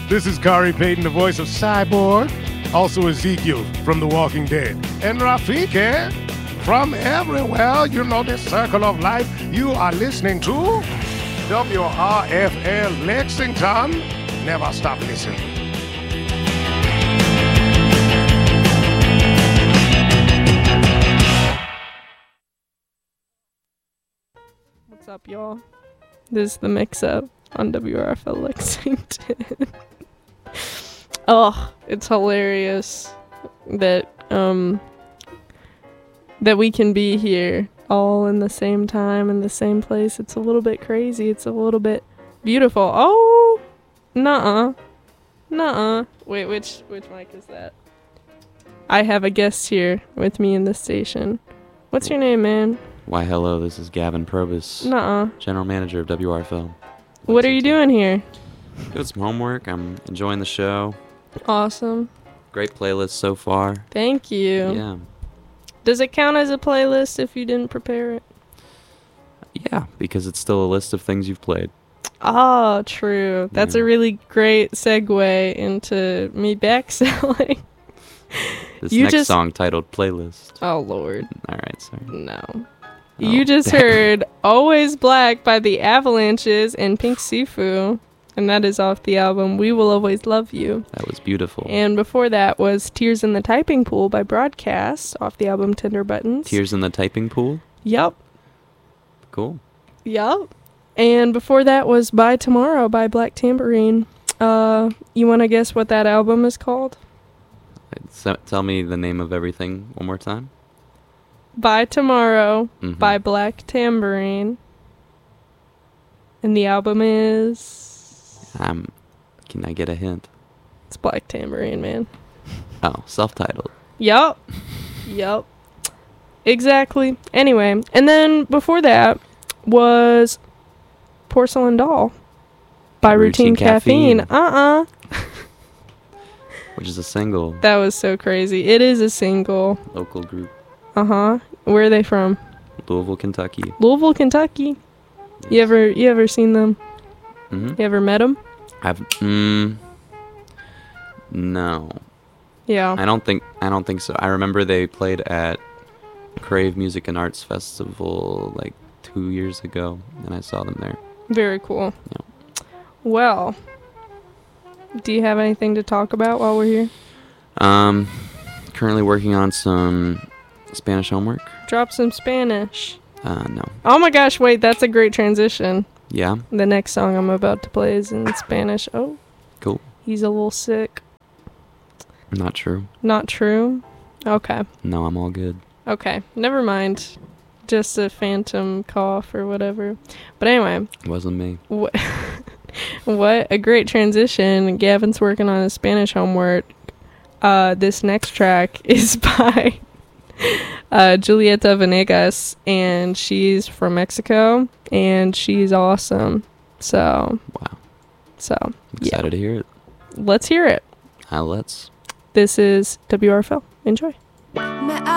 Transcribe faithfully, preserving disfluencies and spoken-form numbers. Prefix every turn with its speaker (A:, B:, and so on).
A: This is Kari Payton, the voice of Cyborg, also Ezekiel from The Walking Dead, and Rafiki from everywhere. You know this circle of life. You are listening to W R F L Lexington. Never stop listening.
B: What's up, y'all? This is the mix-up on W R F L Lexington. Oh, it's hilarious that um that we can be here all in the same time in the same place. It's a little bit crazy. It's a little bit beautiful. Oh, nuh-uh. Nuh-uh. Wait, which which mic is that? I have a guest here with me in the station. What's your name, man?
C: Why, hello, this is Gavin Probus,
B: Nuh-uh.
C: General Manager of W R F L.
B: What are you doing here?
C: Doing some homework. I'm enjoying the show.
B: Awesome.
C: Great playlist so far.
B: Thank you.
C: Yeah.
B: Does it count as a playlist if you didn't prepare it?
C: Yeah, because it's still a list of things you've played.
B: Oh, true. That's
C: Yeah.
B: a really great segue into me backselling.
C: This
B: You
C: next
B: just-
C: song titled Playlist.
B: Oh, Lord.
C: All right, sorry.
B: No.
C: Oh,
B: You just
C: damn.
B: heard Always Black by the Avalanches and Pink Sifu. And that is off the album We Will Always Love You.
C: That was beautiful.
B: And before that was Tears in the Typing Pool by Broadcast off the album Tender Buttons.
C: Tears in the Typing Pool.
B: Yup.
C: Cool.
B: Yup. And before that was By Tomorrow by Black Tambourine. Uh, you want to guess what that album is called?
C: So, tell me the name of everything one more time.
B: By Tomorrow
C: Mhm.
B: by Black Tambourine. And the album is...
C: Um, can I get a hint?
B: It's Black Tambourine, man.
C: Oh, self-titled.
B: Yup. Yup. Exactly. Anyway, and then before that was Porcelain Doll by Routine,
C: Routine
B: Caffeine.
C: Caffeine.
B: Uh-uh.
C: Which is a single.
B: That was so crazy. It is a single.
C: Local group.
B: Uh-huh. Where are they from?
C: Louisville, Kentucky.
B: Louisville, Kentucky. You ever you ever seen them?
C: Mm-hmm.
B: You ever met them?
C: I've mm, no.
B: Yeah.
C: I don't think I don't think so. I remember they played at Crave Music and Arts Festival like two years ago, and I saw them there.
B: Very cool.
C: Yeah.
B: Well, do you have anything to talk about while we're here?
C: Um, currently working on some Spanish homework.
B: Drop some Spanish.
C: Uh, no.
B: Oh my gosh, wait, that's a great transition.
C: Yeah.
B: The next song I'm about to play is in Spanish. Oh.
C: Cool.
B: He's a little sick.
C: Not true.
B: Not true? Okay.
C: No, I'm all good.
B: Okay. Never mind. Just a phantom cough or whatever. But anyway.
C: It wasn't me.
B: What, what a great transition. Gavin's working on his Spanish homework. Uh, this next track is by uh, Julieta Venegas, and she's from Mexico, and she's awesome. So,
C: Wow.
B: so
C: I'm excited to hear it.
B: let's hear it.
C: Uh, let's.
B: This is W R F L. Enjoy.